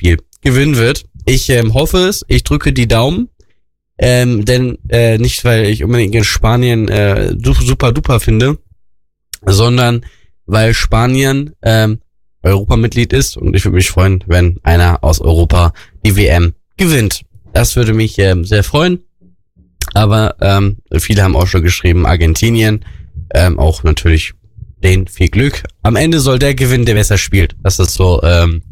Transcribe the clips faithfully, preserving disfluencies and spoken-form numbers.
Spiel gewinnen wird. Ich ähm, hoffe es, ich drücke die Daumen, ähm, denn äh, nicht, weil ich unbedingt in Spanien äh, super duper finde, sondern weil Spanien ähm, Europamitglied ist und ich würde mich freuen, wenn einer aus Europa die W M gewinnt. Das würde mich ähm, sehr freuen, aber ähm, viele haben auch schon geschrieben, Argentinien, ähm, auch natürlich denen viel Glück. Am Ende soll der gewinnen, der besser spielt. Das ist so ähm,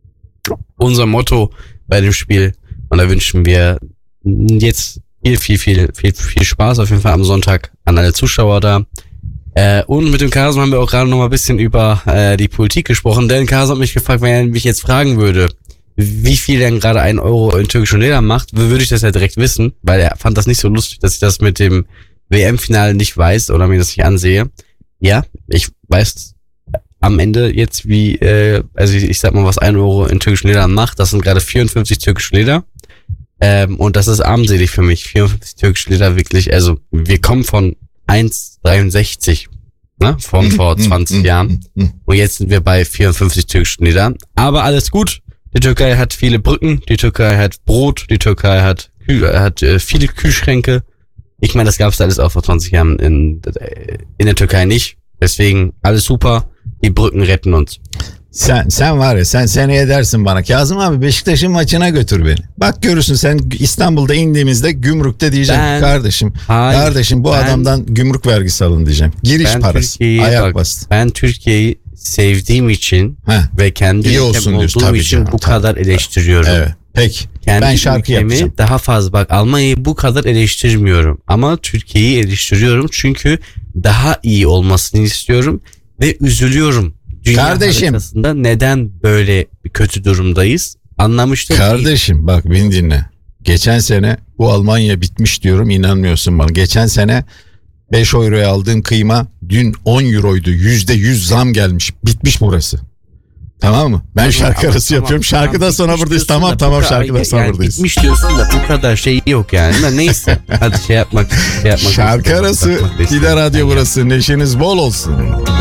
unser Motto bei dem Spiel und da wünschen wir jetzt viel, viel, viel, viel, viel Spaß auf jeden Fall am Sonntag an alle Zuschauer da. Äh, und mit dem Kasem haben wir auch gerade noch mal ein bisschen über äh, die Politik gesprochen, denn Kasem hat mich gefragt, wenn er mich jetzt fragen würde, wie viel denn gerade ein Euro in türkischen Lira macht, würde ich das ja direkt wissen, weil er fand das nicht so lustig, dass ich das mit dem W M-Finale nicht weiß oder mir das nicht ansehe. Ja, ich weiß am Ende jetzt wie, äh, also ich, ich sag mal, was ein Euro in türkischen Lira macht, das sind gerade vierundfünfzig türkische Lira. Ähm, und das ist armselig für mich, vierundfünfzig türkische Lira wirklich, also wir kommen von eins Komma dreiundsechzig, ne, von vor zwanzig Jahren. Und jetzt sind wir bei vierundfünfzig türkischen Lira. Aber alles gut. Die Türkei hat viele Brücken, die Türkei hat Brot, die Türkei hat, hat äh, viele Kühlschränke. Ich meine, das gab es alles auch vor zwanzig Jahren in, in der Türkei nicht. Deswegen alles super. Die Brücken retten uns. Sen sen var ya sen seneye dersin bana Kazım abi Beşiktaş'ın maçına götür beni. Bak görürsün sen İstanbul'da indiğimizde gümrükte diyeceğim ben, kardeşim hayır, kardeşim bu ben, adamdan gümrük vergisi alın diyeceğim. Giriş parası. Ayak bastı. Ben Türkiye'yi sevdiğim için Heh, ve kendi ülkem olduğum için canım, bu tabii, kadar eleştiriyorum. Evet. Peki. Kendi ben şarkı yapacağım. Daha fazla bak Almanya'yı bu kadar eleştirmiyorum ama Türkiye'yi eleştiriyorum çünkü daha iyi olmasını istiyorum ve üzülüyorum. Dünya kardeşim haritasında neden böyle bir kötü durumdayız anlamıştım. Kardeşim değil. Bak beni dinle. Geçen sene bu Almanya bitmiş diyorum inanmıyorsun bana. Geçen sene beş euroya aldığım kıyma dün on euroydu. yüzde yüz zam gelmiş. Bitmiş burası. Tamam mı? Ben tamam, şarkı ama, arası tamam, yapıyorum. Şarkıdan tamam, sonra buradayız. Tamam tamam şarkıdan sonra yani buradayız. Bitmiş diyorsun da bu kadar şey yok yani. Neyse. Hadi şey yapmak, şey yapmak. Şarkı arası. Dida Radyo burası. Neşeniz bol olsun.